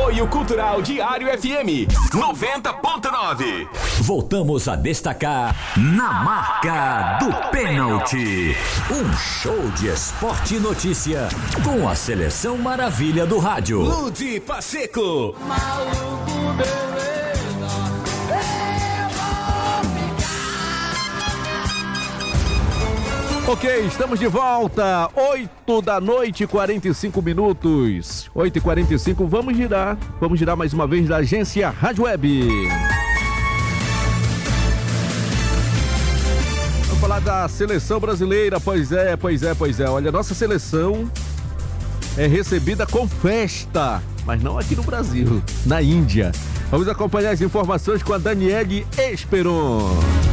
Apoio Cultural Diário FM 90.9. Voltamos a destacar Na Marca do Pênalti. Um show de esporte e notícia com a Seleção Maravilha do Rádio. Ludi Pacheco. Maluco, beleza. Ok, estamos de volta, 8h45, 8h45, vamos girar mais uma vez da agência Rádio Web. Vamos falar da seleção brasileira, pois é, olha, nossa seleção é recebida com festa, mas não aqui no Brasil, na Índia. Vamos acompanhar as informações com a Daniele Esperon.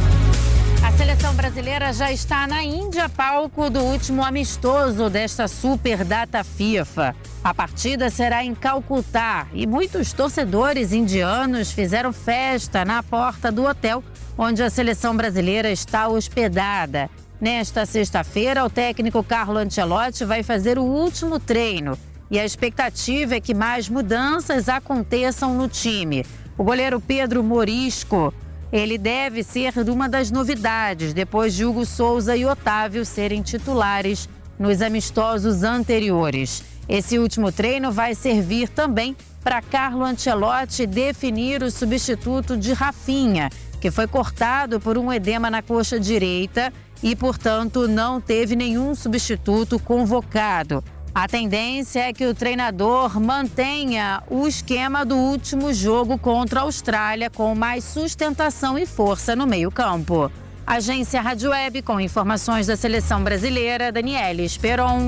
A seleção brasileira já está na Índia, palco do último amistoso desta super data FIFA. A partida será em Calcutá e muitos torcedores indianos fizeram festa na porta do hotel onde a seleção brasileira está hospedada. Nesta sexta-feira, o técnico Carlo Ancelotti vai fazer o último treino e a expectativa é que mais mudanças aconteçam no time. O goleiro Pedro Morisco, ele deve ser uma das novidades, depois de Hugo Souza e Otávio serem titulares nos amistosos anteriores. Esse último treino vai servir também para Carlo Ancelotti definir o substituto de Rafinha, que foi cortado por um edema na coxa direita e, portanto, não teve nenhum substituto convocado. A tendência é que o treinador mantenha o esquema do último jogo contra a Austrália com mais sustentação e força no meio-campo. Agência Rádio Web com informações da seleção brasileira, Daniele Esperon.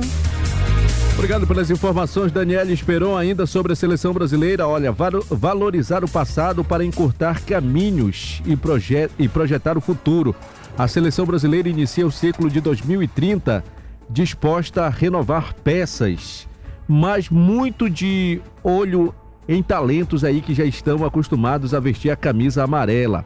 Obrigado pelas informações, Daniele Esperon, ainda sobre a seleção brasileira. Olha, valorizar o passado para encurtar caminhos e projetar o futuro. A seleção brasileira inicia o ciclo de 2030 disposta a renovar peças, mas muito de olho em talentos aí que já estão acostumados a vestir a camisa amarela.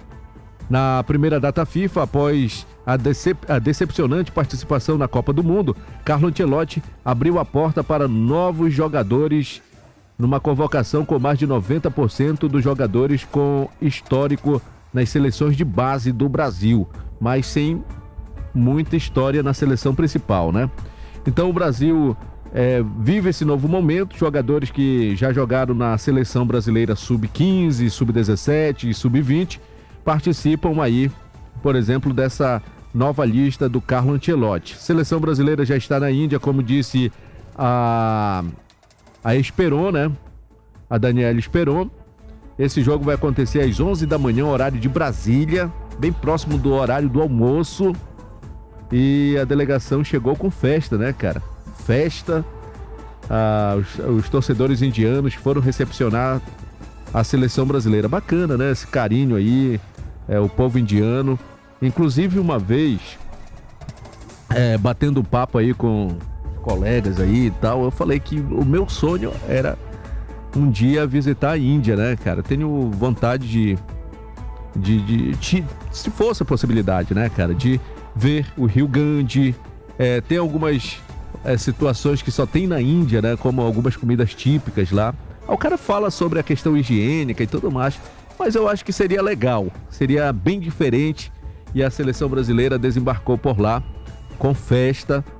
Na primeira data FIFA, após a decepcionante participação na Copa do Mundo, Carlo Ancelotti abriu a porta para novos jogadores numa convocação com mais de 90% dos jogadores com histórico nas seleções de base do Brasil, mas sem muita história na seleção principal, né? Então o Brasil vive esse novo momento, jogadores que já jogaram na seleção brasileira sub-15, sub-17 e sub-20 participam aí, por exemplo, dessa nova lista do Carlo Ancelotti. Seleção brasileira já está na Índia, como disse a Esperon, né? A Daniele Esperon. Esse jogo vai acontecer às 11 da manhã, horário de Brasília, bem próximo do horário do almoço. E a delegação chegou com festa, né, cara? Festa. Os torcedores indianos foram recepcionar a seleção brasileira. Bacana, né? Esse carinho aí, o povo indiano. Inclusive, uma vez, batendo papo aí com colegas aí e tal, eu falei que o meu sonho era um dia visitar a Índia, né, cara? Tenho vontade de se fosse a possibilidade, né, cara, de ver o Rio Gandhi. Tem algumas situações que só tem na Índia, né, como algumas comidas típicas lá. O cara fala sobre a questão higiênica e tudo mais, mas eu acho que seria legal, seria bem diferente, e a seleção brasileira desembarcou por lá com festa